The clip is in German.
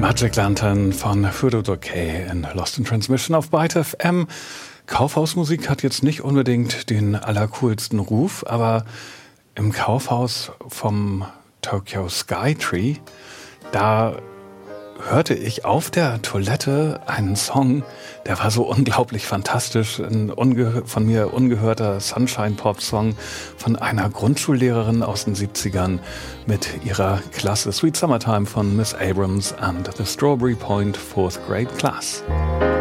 Magic Lantern von Furdo Decay in Lost in Transmission auf Byte FM. Kaufhausmusik hat jetzt nicht unbedingt den allercoolsten Ruf, aber im Kaufhaus vom Tokyo Skytree, da hörte ich auf der Toilette einen Song, der war so unglaublich fantastisch, ein von mir ungehörter Sunshine-Pop-Song von einer Grundschullehrerin aus den 70ern mit ihrer Klasse Sweet Summertime von Miss Abrams and the Strawberry Point Fourth Grade Class.